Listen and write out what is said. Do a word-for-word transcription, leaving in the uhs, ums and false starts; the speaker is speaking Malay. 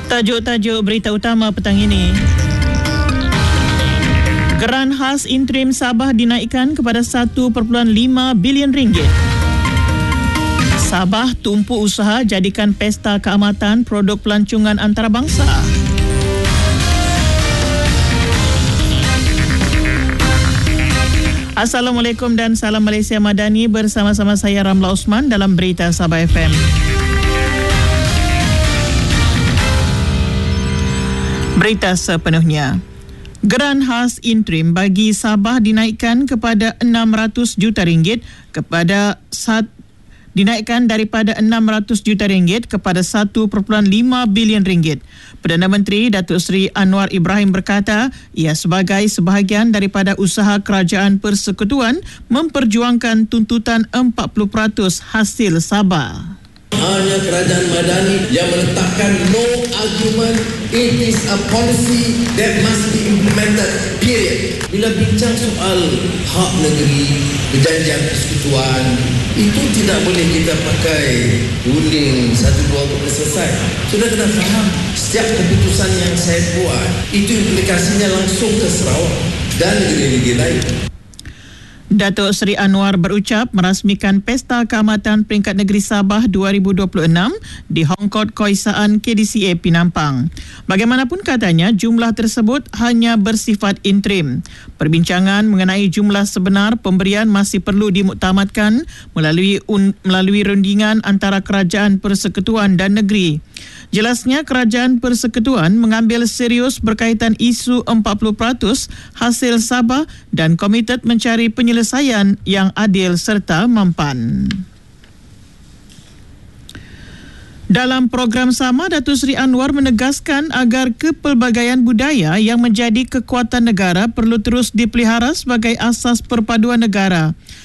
Tajuk-tajuk berita utama petang ini. Geran khas interim Sabah dinaikkan kepada satu perpuluhan lima bilion ringgit. Sabah tumpu usaha jadikan pesta keamatan produk pelancongan antarabangsa. Assalamualaikum dan salam Malaysia Madani, bersama-sama saya Ramla Osman dalam Berita Sabah F M. Berita sepenuhnya. Geran khas interim bagi Sabah dinaikkan kepada enam ratus juta ringgit kepada sat, dinaikkan daripada enam ratus juta ringgit kepada satu perpuluhan lima bilion ringgit. Perdana Menteri Datuk Seri Anwar Ibrahim berkata, ia sebagai sebahagian daripada usaha Kerajaan Persekutuan memperjuangkan tuntutan empat puluh peratus hasil Sabah. Hanya kerajaan Madani yang meletakkan no argument, it is a policy that must be implemented, period. Bila bincang soal hak negeri, perjanjian persekutuan, itu tidak boleh kita pakai ruling satu dua untuk selesai. Sudah kena faham, setiap keputusan yang saya buat, itu implikasinya langsung ke Sarawak dan negeri-negeri lain. Datuk Seri Anwar berucap merasmikan Pesta Keamatan Peringkat Negeri Sabah dua ribu dua puluh enam di Hong Kong Koisaan K D C A Pinampang. Bagaimanapun katanya, jumlah tersebut hanya bersifat interim. Perbincangan mengenai jumlah sebenar pemberian masih perlu dimuktamadkan melalui un, melalui rundingan antara Kerajaan Persekutuan dan Negeri. Jelasnya, Kerajaan Persekutuan mengambil serius berkaitan isu empat puluh peratus hasil Sabah dan komited mencari penyelesaian yang adil serta mampan. Dalam program sama, Datuk Seri Anwar menegaskan agar kepelbagaian budaya yang menjadi kekuatan negara perlu terus dipelihara sebagai asas perpaduan negara.